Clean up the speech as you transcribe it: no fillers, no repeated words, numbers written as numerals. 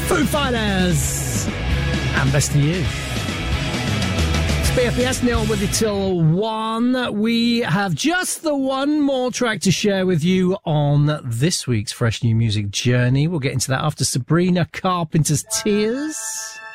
Foo Fighters and Best of You. It's BFBS, Neil with you till 1. We have just the one more track to share with you on this week's Fresh New Music Journey. We'll get into that after Sabrina Carpenter's Tears.